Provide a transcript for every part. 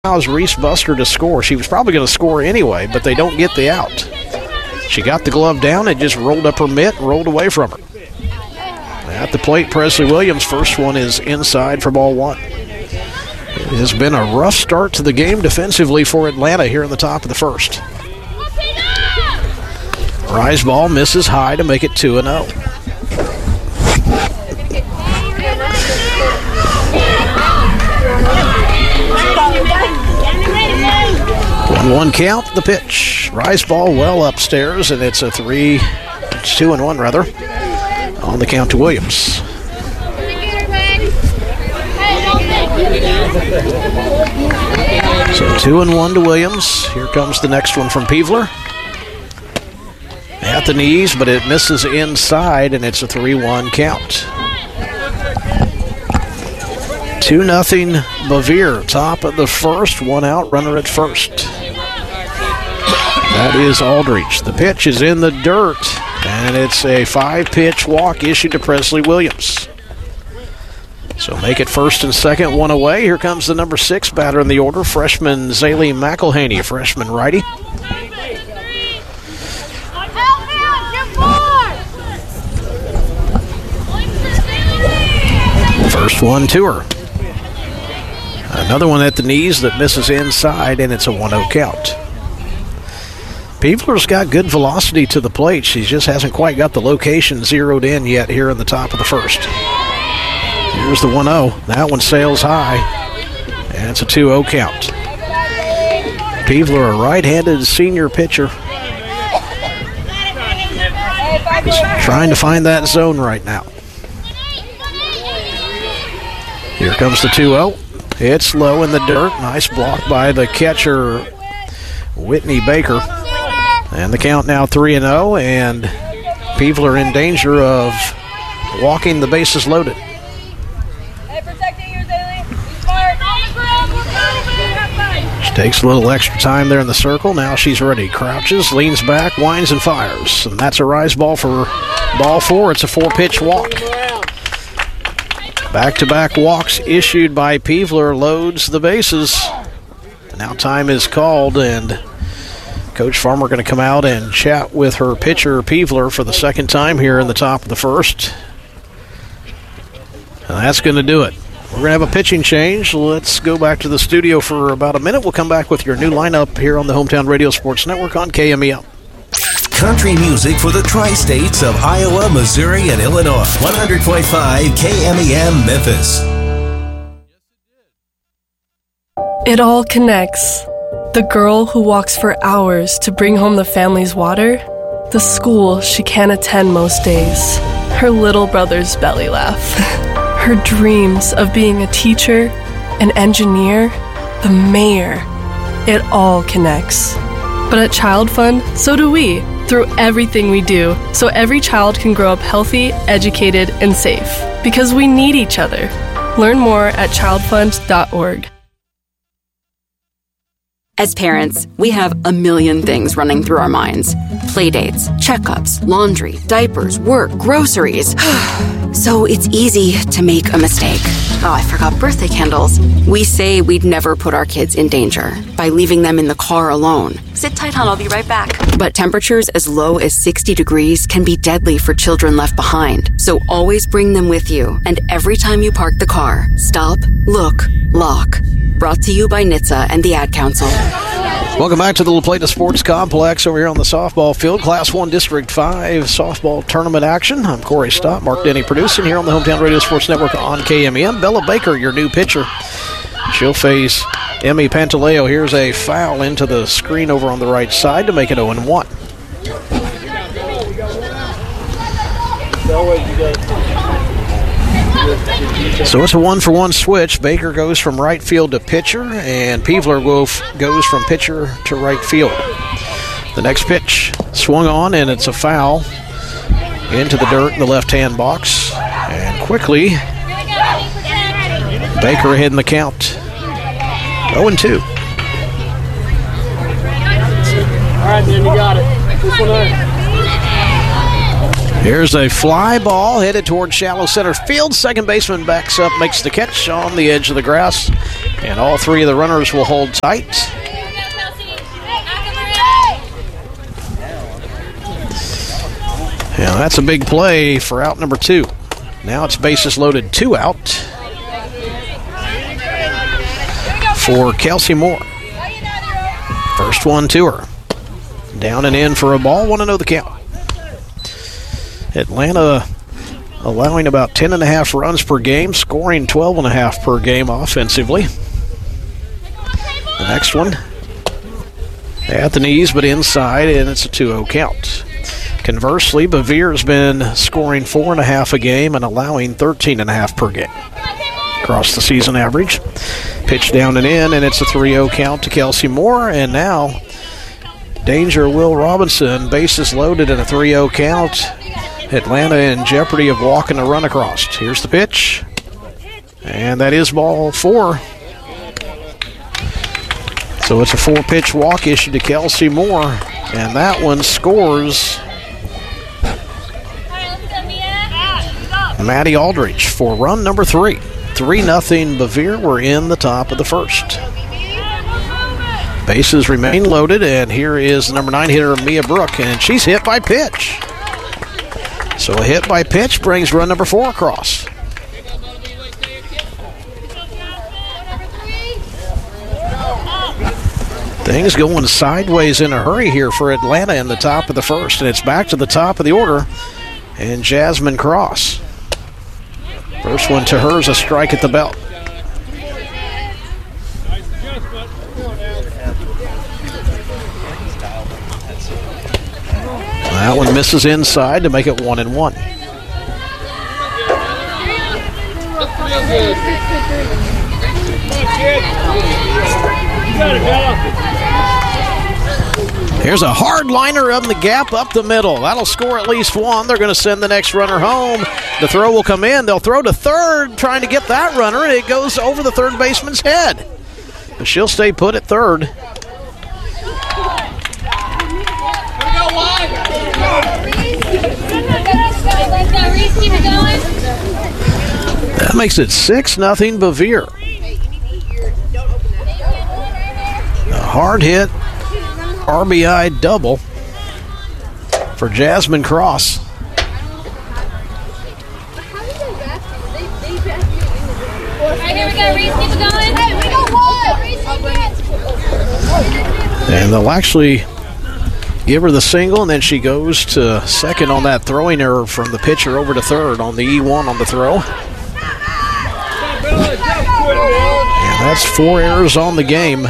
allows Reese Buster to score. She was probably going to score anyway, but they don't get the out. She got the glove down and just rolled up her mitt, rolled away from her. At the plate, Presley Williams. First one is inside for ball one. It has been a rough start to the game defensively for Atlanta here in the top of the first. Rise ball misses high to make it 2-0. 1-1 count, the pitch. Rise ball well upstairs, and it's a 2-1 rather, on the count to Williams. So 2-1 to Williams. Here comes the next one from Peevler. At the knees, but it misses inside, and it's a 3-1 count. 2-0 Bevere, top of the first, one out, runner at first. That is Aldrich. The pitch is in the dirt, and it's a 5-pitch walk issued to Presley Williams. So make it first and second, one away. Here comes the number 6 batter in the order, freshman Zaylee McElhaney, freshman righty. First one to her. Another one at the knees that misses inside, and it's a 1-0 count. Peevler's got good velocity to the plate. She just hasn't quite got the location zeroed in yet here in the top of the first. Here's the 1-0. That one sails high, and it's a 2-0 count. Peevler, a right-handed senior pitcher, is trying to find that zone right now. Here comes the 2-0. It's low in the dirt. Nice block by the catcher, Whitney Baker. And the count now 3-0, and Peevler in danger of walking the bases loaded. She takes a little extra time there in the circle. Now she's ready. Crouches, leans back, winds, and fires. And that's a rise ball for ball 4. It's a 4-pitch walk. Back-to-back walks issued by Peevler, loads the bases. Now time is called, and Coach Farmer going to come out and chat with her pitcher, Peevler, for the second time here in the top of the first. And that's going to do it. We're going to have a pitching change. Let's go back to the studio for about a minute. We'll come back with your new lineup here on the Hometown Radio Sports Network on KMEL. Country music for the tri-states of Iowa, Missouri, and Illinois. 100.5 KMEM Memphis. It all connects. The girl who walks for hours to bring home the family's water. The school she can't attend most days. Her little brother's belly laugh. Her dreams of being a teacher, an engineer, the mayor. It all connects. But at Child Fund, so do we, through everything we do, so every child can grow up healthy, educated, and safe. Because we need each other. Learn more at childfund.org. As parents, we have a million things running through our minds. Playdates, checkups, laundry, diapers, work, groceries. So it's easy to make a mistake. Oh, I forgot birthday candles. We say we'd never put our kids in danger by leaving them in the car alone. Sit tight, hon, I'll be right back. But temperatures as low as 60 degrees can be deadly for children left behind. So always bring them with you. And every time you park the car, stop, look, lock. Brought to you by NHTSA and the Ad Council. Welcome back to the La Plata Sports Complex over here on the softball field. Class 1 District 5 softball tournament action. I'm Corey Stott, Mark Denny producing here on the Hometown Radio Sports Network on KMEM. Bella Baker, your new pitcher. She'll face Emmy Pantaleo. Here's a foul into the screen over on the right side to make it 0-1. So it's a 1-for-1 switch. Baker goes from right field to pitcher, and Peevler goes from pitcher to right field. The next pitch swung on, and it's a foul into the dirt in the left-hand box. And quickly, Baker ahead in the count. 0-2. All right, man, you got it. This one there. Here's a fly ball headed toward shallow center field. Second baseman backs up, makes the catch on the edge of the grass. And all three of the runners will hold tight. Yeah, that's a big play for out number 2. Now it's bases loaded, 2 out for Kelsey Moore. First one to her. Down and in for a ball, 1-0 the count. Atlanta allowing about 10.5 runs per game, scoring 12.5 per game offensively. The next one at the knees, but inside, and it's a 2-0 count. Conversely, Bevere has been scoring 4.5 a game and allowing 13.5 per game across the season average. Pitch down and in, and it's a 3-0 count to Kelsey Moore. And now, danger Will Robinson, bases loaded in a 3-0 count. Atlanta in jeopardy of walking a run across. Here's the pitch, and that is ball 4. So it's a 4-pitch walk issued to Kelsey Moore, and that one scores Maddie Aldridge for run number 3. 3-0 Bevere. We're in the top of the first. Bases remain loaded, and here is the number 9 hitter, Mia Brook, and she's hit by pitch. So a hit by pitch brings run number 4 across. Things going sideways in a hurry here for Atlanta in the top of the first, and it's back to the top of the order, and Jasmine Cross. First one to her is a strike at the belt. That one misses inside to make it 1-1. Here's a hard liner up in the gap up the middle. That'll score at least 1. They're going to send the next runner home. The throw will come in. They'll throw to third, trying to get that runner, and it goes over the third baseman's head. But she'll stay put at third. That makes it 6-0 Bevere. A hard hit RBI double for Jasmine Cross. And they'll actually give her the single, and then she goes to second on that throwing error from the pitcher over to third on the E1 on the throw. And that's 4 errors on the game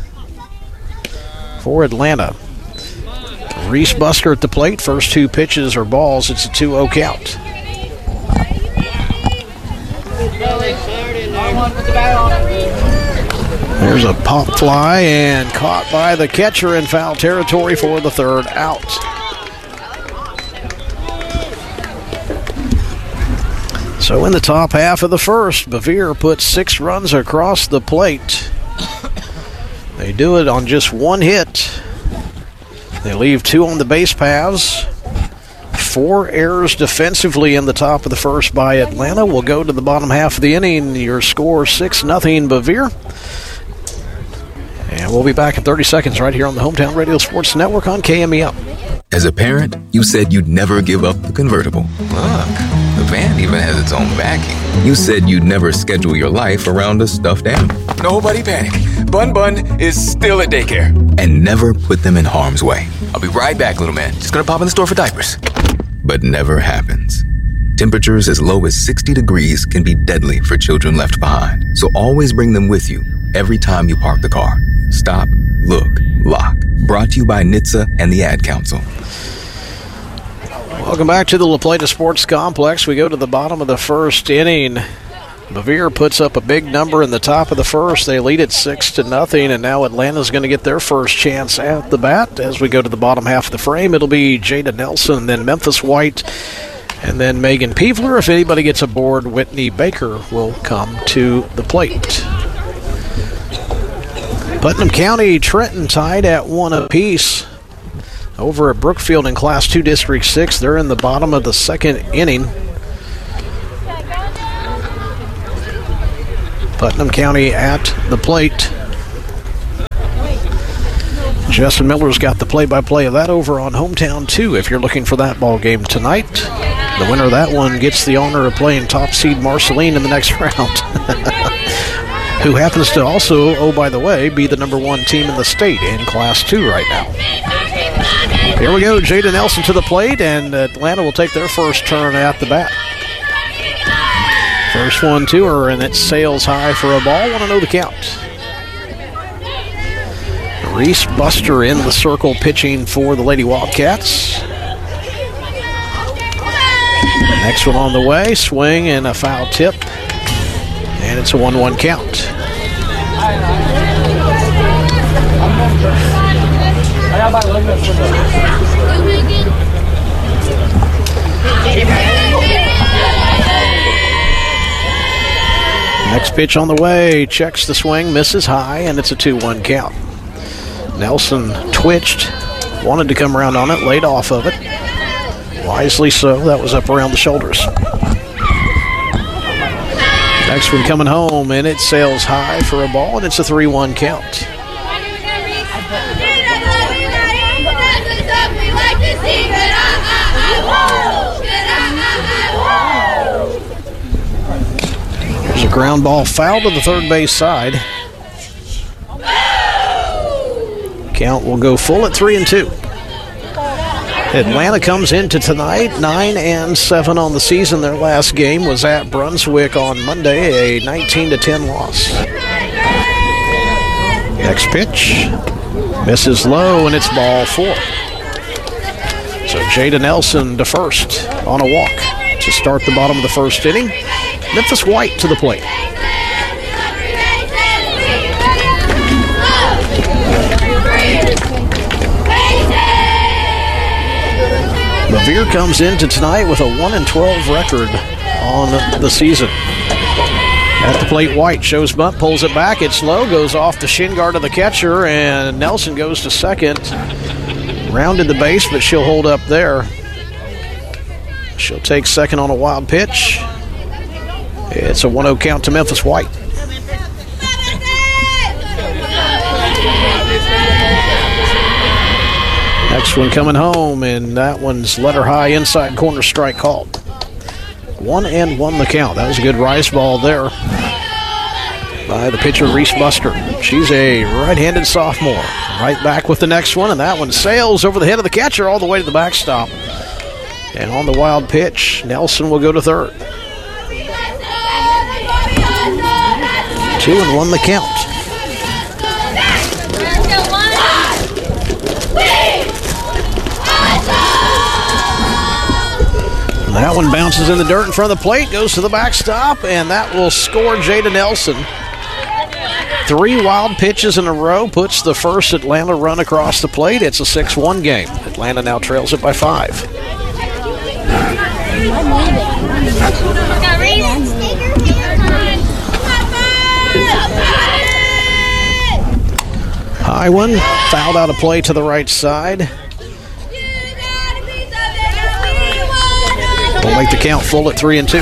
for Atlanta. Reese Busker at the plate. First 2 pitches are balls. It's a 2-0 count. There's a pop fly and caught by the catcher in foul territory for the third out. So in the top half of the first, Bevere puts 6 runs across the plate. They do it on just 1 hit. They leave 2 on the base paths. 4 errors defensively in the top of the first by Atlanta. We'll go to the bottom half of the inning. Your score 6-0 Bevere. And we'll be back in 30 seconds right here on the Hometown Radio Sports Network on KMEM. As a parent, you said you'd never give up the convertible. Look, the van even has its own backing. You said you'd never schedule your life around a stuffed animal. Nobody panic. Bun Bun is still at daycare. And never put them in harm's way. I'll be right back, little man. Just gonna pop in the store for diapers. But never happens. Temperatures as low as 60 degrees can be deadly for children left behind. So always bring them with you every time you park the car. Stop, look, lock. Brought to you by NHTSA and the Ad Council. Welcome back to the La Plata Sports Complex. We go to the bottom of the first inning. Bevere puts up a big number in the top of the first. They lead it 6-0, and now Atlanta's going to get their first chance at the bat. As we go to the bottom half of the frame, it'll be Jada Nelson, then Memphis White, and then Megan Peevler. If anybody gets aboard, Whitney Baker will come to the plate. Putnam County, Trenton tied at 1 apiece. Over at Brookfield in Class 2 District 6, they're in the bottom of the second inning. Putnam County at the plate. Justin Miller's got the play-by-play of that over on Hometown 2 if you're looking for that ball game tonight. The winner of that one gets the honor of playing top seed Marceline in the next round. Who happens to also, oh, by the way, be the number 1 team in the state in Class 2 right now. Here we go, Jada Nelson to the plate, and Atlanta will take their first turn at the bat. First one to her, and it sails high for a ball. Want to know the count. Reese Buster in the circle pitching for the Lady Wildcats. Next one on the way, swing and a foul tip. And it's a 1-1 count. Next pitch on the way, checks the swing, misses high, and it's a 2-1 count. Nelson twitched, wanted to come around on it, laid off of it. Wisely so, that was up around the shoulders. Next one coming home, and it sails high for a ball, and it's a 3-1 count. There's a ground ball foul to the third base side. Count will go full at 3-2. Atlanta comes into tonight 9-7 on the season. Their last game was at Brunswick on Monday, a 19-10 loss. Next pitch, misses low, and it's ball 4. So Jada Nelson to first on a walk to start the bottom of the first inning. Memphis White to the plate. Bevier comes into tonight with a 1-12 record on the season. At the plate, White shows bunt, pulls it back. It's low, goes off the shin guard of the catcher, and Nelson goes to second. Rounded the base, but she'll hold up there. She'll take second on a wild pitch. It's a 1-0 count to Memphis White. Next one coming home, and that one's letter high inside corner, strike called. 1-1 the count. That was a good rise ball there by the pitcher, Reese Buster. She's a right-handed sophomore. Right back with the next one, and that one sails over the head of the catcher all the way to the backstop. And on the wild pitch, Nelson will go to third. 2-1 the count. That one bounces in the dirt in front of the plate, goes to the backstop, and that will score Jada Nelson. 3 wild pitches in a row puts the first Atlanta run across the plate. It's a 6-1 game. Atlanta now trails it by 5. High one, fouled out of play to the right side. We'll make the count full at 3-2.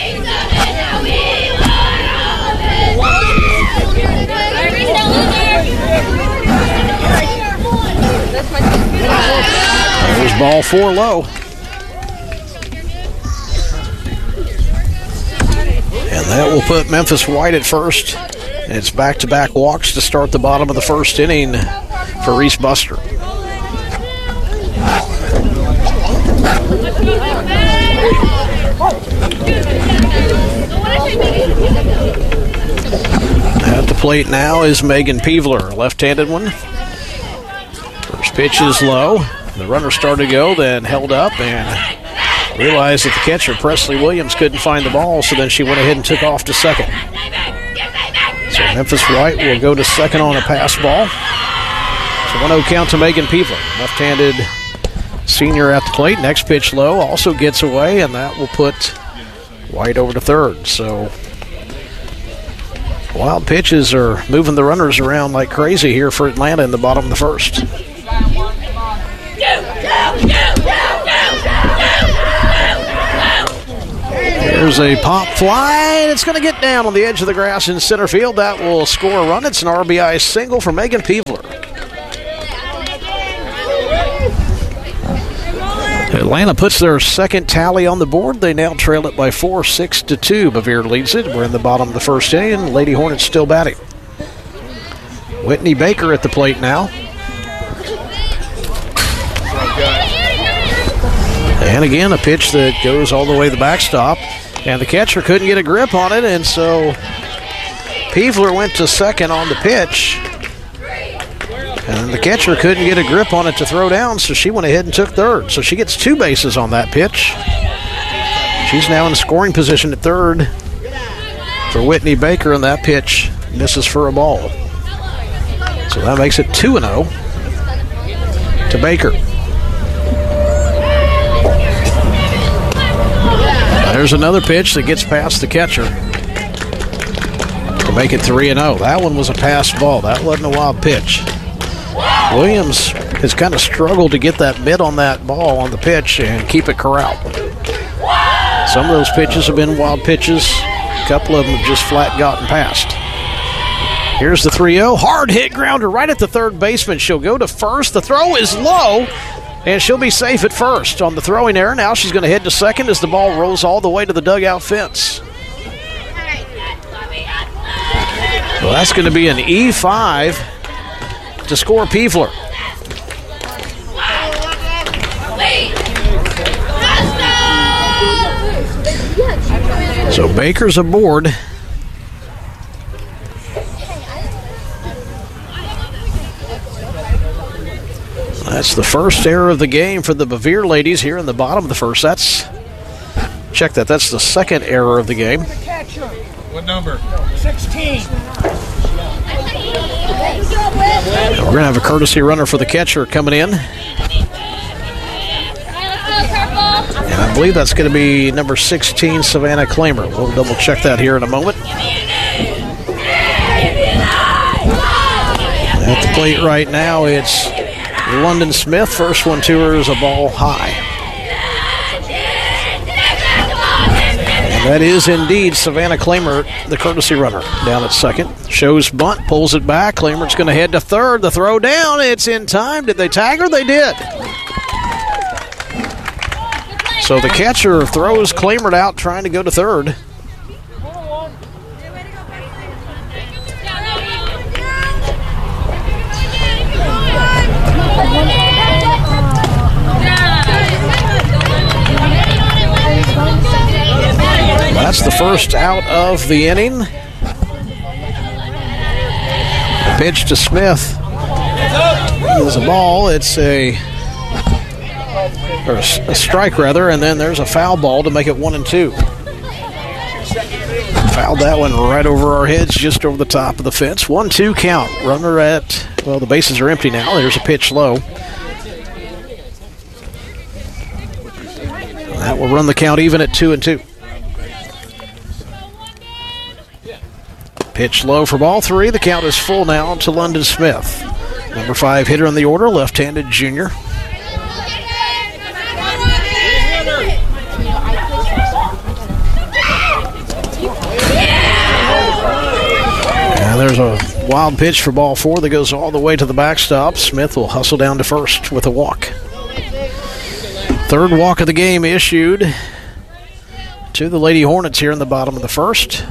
There's ball 4 low. And that will put Memphis White at first. And it's back-to-back walks to start the bottom of the first inning for Reese Buster. At the plate now is Megan Peevler, a left-handed one. First pitch is low. The runner started to go, then held up and realized that the catcher, Presley Williams, couldn't find the ball, so then she went ahead and took off to second. So Memphis White will go to second on a pass ball. So 1-0 count to Megan Peevler, left-handed senior at the plate. Next pitch low, also gets away, and that will put White over to third. So wild pitches are moving the runners around like crazy here for Atlanta in the bottom of the first. Here There's a pop fly, and it's going to get down on the edge of the grass in center field. That will score a run. It's an RBI single for Megan Peevler. Atlanta puts their second tally on the board. They now trail it by 4, 6-2. Bevere leads it. We're in the bottom of the first inning, and Lady Hornets still batting. Whitney Baker at the plate now. And again, a pitch that goes all the way to the backstop. And the catcher couldn't get a grip on it, and so Peevler went to second on the pitch. And the catcher couldn't get a grip on it to throw down, so she went ahead and took third. So she gets 2 bases on that pitch. She's now in scoring position at third for Whitney Baker, and that pitch misses for a ball. So that makes it 2-0 to Baker. There's another pitch that gets past the catcher to make it 3-0. That one was a passed ball. That wasn't a wild pitch. Williams has kind of struggled to get that mitt on that ball on the pitch and keep it corralled. Some of those pitches have been wild pitches. A couple of them have just flat gotten past. Here's the 3-0. Hard hit grounder right at the third baseman. She'll go to first. The throw is low, and she'll be safe at first on the throwing error. Now she's going to head to second as the ball rolls all the way to the dugout fence. Well, that's going to be an E5 to score Peevler. So Baker's aboard. That's the first error of the game for the Bevere ladies here in the bottom of the first. That's the second error of the game. What number? 16. We're going to have a courtesy runner for the catcher coming in. And I believe that's going to be number 16, Savannah Klamer. We'll double check that here in a moment. At the plate right now, it's London Smith. First one to her is a ball high. And that is indeed Savannah Klamer, the courtesy runner, down at second. Shows bunt, pulls it back. Klamer's going to head to third. The throw down, it's in time. Did they tag her? They did. So the catcher throws Klamer out trying to go to third. That's the first out of the inning. The pitch to Smith is a ball. It's a strike rather, and then there's a foul ball to make it 1-2. Fouled that one right over our heads, just over the top of the fence. 1-2 count. Runner at, well, the bases are empty now. There's a pitch low. That will run the count even at 2-2. Pitch low for ball 3. The count is full now to London Smith. Number 5 hitter in the order, left-handed junior. And there's a wild pitch for ball 4 that goes all the way to the backstop. Smith will hustle down to first with a walk. Third walk of the game issued to the Lady Hornets here in the bottom of the first.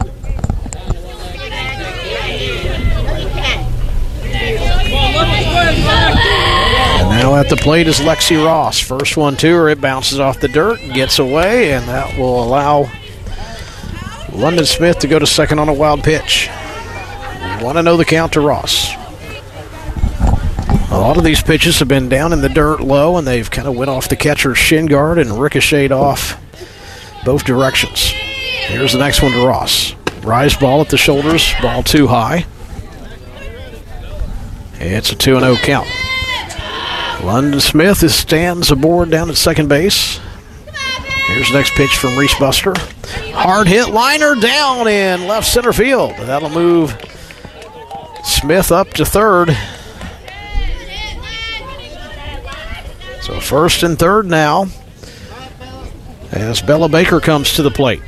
And now at the plate is Lexi Ross. First one to her, it bounces off the dirt, gets away, and that will allow London Smith to go to second on a wild pitch. 1-0 the count to Ross. A lot of these pitches have been down in the dirt low, and they've kind of went off the catcher's shin guard and ricocheted off both directions. Here's the next one to Ross. Rise ball at the shoulders, ball 2 high. It's a 2-0 count. London Smith stands aboard down at second base. Here's the next pitch from Reese Buster. Hard hit liner down in left center field. That'll move Smith up to third. So first and third now as Bella Baker comes to the plate.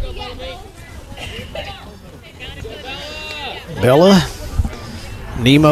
Bella, Nemo